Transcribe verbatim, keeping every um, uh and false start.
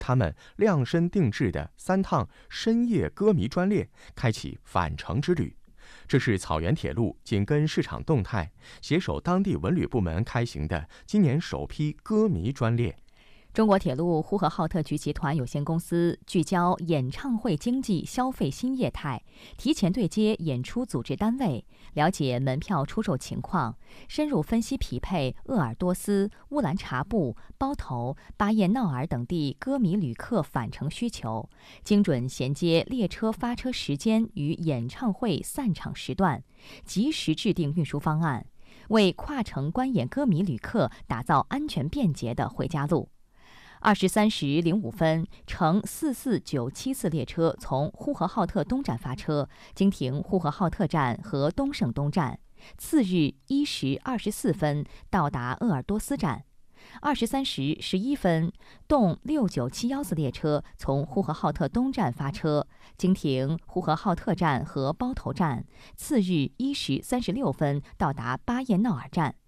他们量身定制的三趟深夜歌迷专列，开启返程之旅。这是草原铁路紧跟市场动态，携手当地文旅部门开行的今年首批歌迷专列。 中国铁路呼和浩特局集团有限公司聚焦演唱会经济消费新业态，提前对接演出组织单位，了解门票出售情况，深入分析匹配鄂尔多斯、乌兰察布、包头、巴彦淖尔等地歌迷旅客返程需求，精准衔接列车发车时间与演唱会散场时段，及时制定运输方案，为跨城观演歌迷旅客打造安全便捷的回家路。二十三时零五分，乘四四九七次列车从呼和浩特东站发车，经停呼和浩特站和东胜东站。次日一时二十四分到达鄂尔多斯站。二十三时十一分，动六九七幺次列车从呼和浩特东站发车，经停呼和浩特站和包头站。次日一时三十六分到达巴彦淖尔站。